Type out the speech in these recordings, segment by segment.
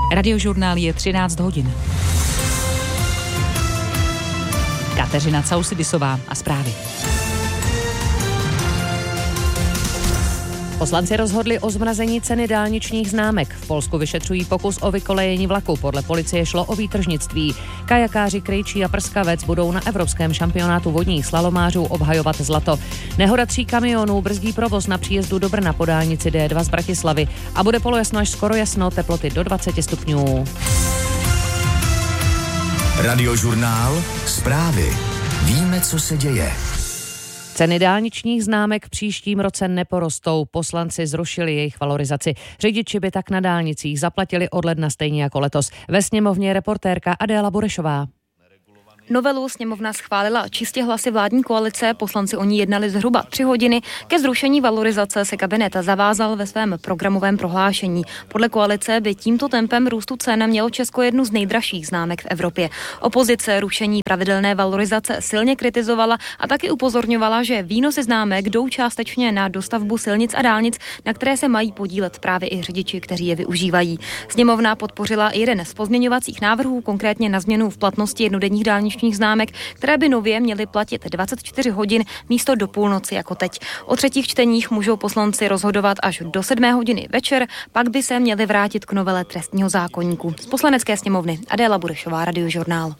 Radiožurnál je 13 hodin. Kateřina Causydisová a zprávy. Poslanci rozhodli o zmrazení ceny dálničních známek. V Polsku vyšetřují pokus o vykolejení vlaku. Podle policie šlo o výtržnictví. Kajakáři Krejčí a Prskavec budou na evropském šampionátu vodních slalomářů obhajovat zlato. Nehoda 3 kamionů brzdí provoz na příjezdu do Brna po dálnici D2 z Bratislavy a bude polojasno až skoro jasno, teploty do 20 stupňů. Radiožurnál, zprávy. Víme, co se děje. Ceny dálničních známek v příštím roce neporostou. Poslanci zrušili jejich valorizaci. Řidiči by tak na dálnicích zaplatili od ledna stejně jako letos. Ve sněmovně reportérka Adéla Burešová. Novelu sněmovna schválila čistě hlasy vládní koalice, poslanci o ní jednali zhruba 3 hodiny. Ke zrušení valorizace se kabinet zavázal ve svém programovém prohlášení. Podle koalice by tímto tempem růstu cen mělo Česko jednu z nejdražších známek v Evropě. Opozice rušení pravidelné valorizace silně kritizovala a taky upozorňovala, že výnosy známek jdou částečně na dostavbu silnic a dálnic, na které se mají podílet právě i řidiči, kteří je využívají. Sněmovna podpořila jeden z pozměňovacích návrhů, konkrétně na změnu v platnosti jednodenních dálničních známek, které by nově měly platit 24 hodin místo do půlnoci jako teď. O třetích čteních můžou poslanci rozhodovat až do 7 hodiny večer, pak by se měli vrátit k novele trestního zákoníku. Z Poslanecké sněmovny Adéla Burešová, Radiožurnál.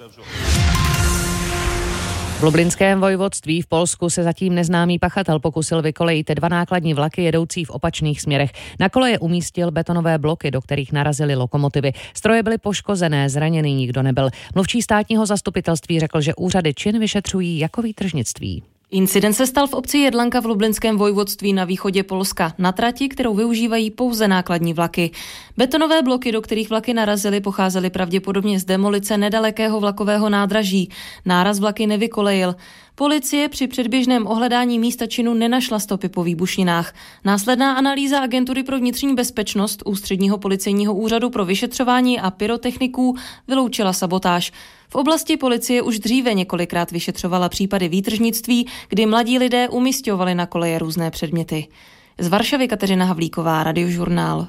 V Lublinském vojvodství v Polsku se zatím neznámý pachatel pokusil vykolejit 2 nákladní vlaky jedoucí v opačných směrech. Na koleje umístil betonové bloky, do kterých narazily lokomotivy. Stroje byly poškozené, zraněný nikdo nebyl. Mluvčí státního zastupitelství řekl, že úřady čin vyšetřují jako výtržnictví. Incident se stal v obci Jedlanka v Lublinském vojvodství na východě Polska, na trati, kterou využívají pouze nákladní vlaky. Betonové bloky, do kterých vlaky narazily, pocházely pravděpodobně z demolice nedalekého vlakového nádraží. Náraz vlaky nevykolejil. Policie při předběžném ohledání místa činu nenašla stopy po výbušninách. Následná analýza Agentury pro vnitřní bezpečnost Ústředního policejního úřadu pro vyšetřování a pyrotechniků vyloučila sabotáž. V oblasti policie už dříve několikrát vyšetřovala případy výtržnictví, kdy mladí lidé umisťovali na koleje různé předměty. Z Varšavy Kateřina Havlíková, Radiožurnál.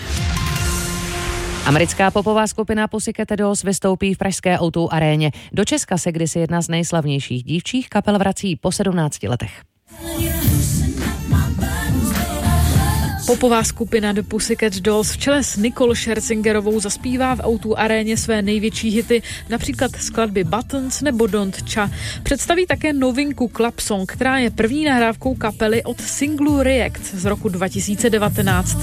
Americká popová skupina Pussycat Dolls vystoupí v pražské O2 aréně. Do Česka se kdysi jedna z nejslavnějších dívčích kapel vrací po 17 letech. Popová skupina The Pussycat Dolls v čele s Nicole Scherzingerovou zaspívá v O2 aréně své největší hity, například skladby Buttons nebo Don't Cha. Představí také novinku Club Song, která je první nahrávkou kapely od singlu React z roku 2019.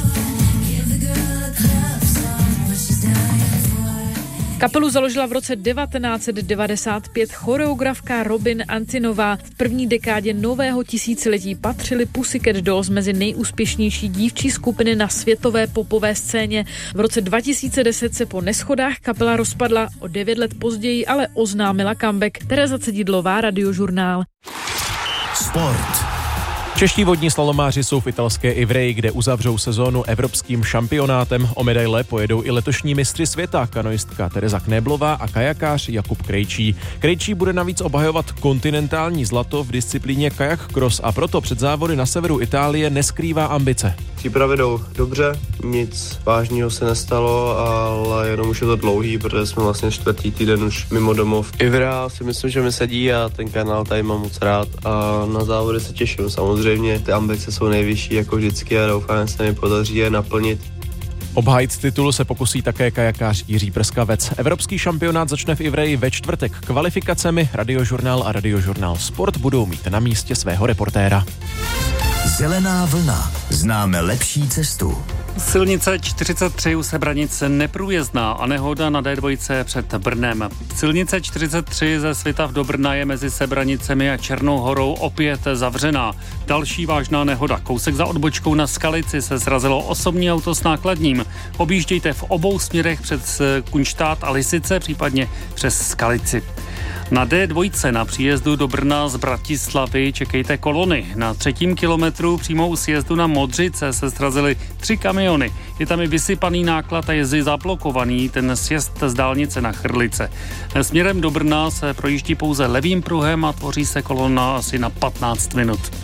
Kapelu založila v roce 1995 choreografka Robin Antinová. V první dekádě nového tisíciletí patřily Pussycat Dolls mezi nejúspěšnější dívčí skupiny na světové popové scéně. V roce 2010 se po neschodách kapela rozpadla, o 9 let později ale oznámila comeback. Tereza Cedidlová, Radiožurnál. Sport. Čeští vodní slalomáři jsou v italské Ivreji, kde uzavřou sezónu evropským šampionátem. O medaile pojedou i letošní mistři světa, kanoistka Tereza Knéblová a kajakář Jakub Krejčí. Krejčí bude navíc obhajovat kontinentální zlato v disciplíně kajak cross a proto před závody na severu Itálie neskrývá ambice. Přípravy jdou dobře, nic vážného se nestalo, ale jenom už je to dlouhý, protože jsme vlastně 4. týden už mimo domov. Ivrea si myslím, že mi sedí a ten kanál tady mám moc rád a na závody se těším. Samozřejmě ty ambice jsou nejvyšší jako vždycky a doufám, že se mi podaří je naplnit. Obhájit titul se pokusí také kajakář Jiří Prskavec. Evropský šampionát začne v Ivreji ve čtvrtek. Kvalifikacemi Radiožurnál a Radiožurnál Sport budou mít na místě svého reportéra. Zelená vlna. Známe lepší cestu. Silnice 43 u Sebranic neprůjezdná a nehoda na D2 před Brnem. Silnice 43 ze Svitav do Brna je mezi Sebranicemi a Černou Horou opět zavřená. Další vážná nehoda. Kousek za odbočkou na Skalici se srazilo osobní auto s nákladním. Objíždějte v obou směrech přes Kunštát a Lisice, případně přes Skalici. Na D2 na příjezdu do Brna z Bratislavy čekejte kolony. Na 3. kilometru přímo u sjezdu na Modřice se srazily 3 kamiony. Je tam i vysypaný náklad a je zablokovaný ten sjezd z dálnice na Chrlice. Směrem do Brna se projíždí pouze levým pruhem a tvoří se kolona asi na 15 minut.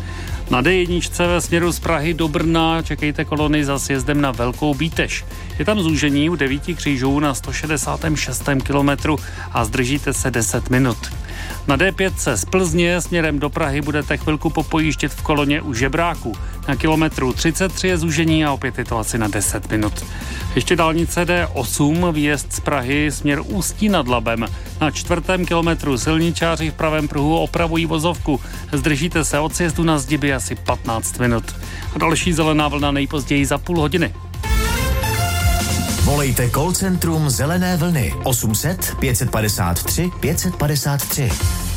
Na D1 ve směru z Prahy do Brna čekejte kolony za sjezdem na Velkou Bíteš. Je tam zúžení u 9 křížů na 166. kilometru a zdržíte se 10 minut. Na D5 z Plzně směrem do Prahy budete chvilku popojíždět v koloně u Žebráku. Na kilometru 33 je zúžení a opět je to asi na 10 minut. Ještě dálnice D8, výjezd z Prahy, směr Ústí nad Labem. Na 4. kilometru silničáři v pravém pruhu opravují vozovku. Zdržíte se od sjezdu na Zdiby asi 15 minut. A další zelená vlna nejpozději za půl hodiny. Volejte call centrum Zelené vlny 800 553 553.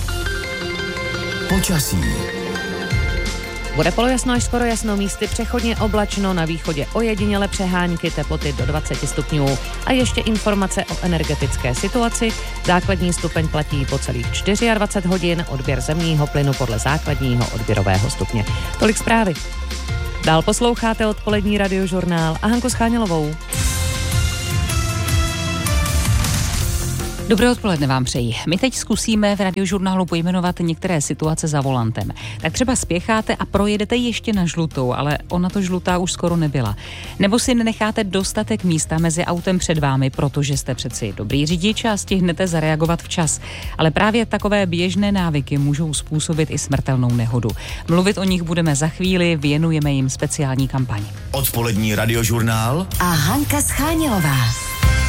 Počasí. Bude polojasno až skoro jasno, místy přechodně oblačno, na východě ojediněle přehánky, teploty do 20 stupňů. A ještě informace o energetické situaci. Základní stupeň platí po celých 24 hodin, odběr zemního plynu podle základního odběrového stupně. Tolik zprávy. Dál posloucháte odpolední radiožurnál a Hanku Schánělovou. Dobré odpoledne vám přeji. My teď zkusíme v radiožurnálu pojmenovat některé situace za volantem. Tak třeba spěcháte a projedete ještě na žlutou, ale ona to žlutá už skoro nebyla. Nebo si nenecháte dostatek místa mezi autem před vámi, protože jste přeci dobrý řidič a stihnete zareagovat včas. Ale právě takové běžné návyky můžou způsobit i smrtelnou nehodu. Mluvit o nich budeme za chvíli, věnujeme jim speciální kampaň. Odpolední radiožurnál a Hanka Schánělová.